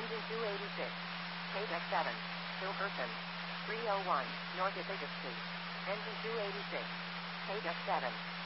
Engine 286. KDEX 7. Hilkerson. 301, North Efficacy. Engine 286. KDEX 7.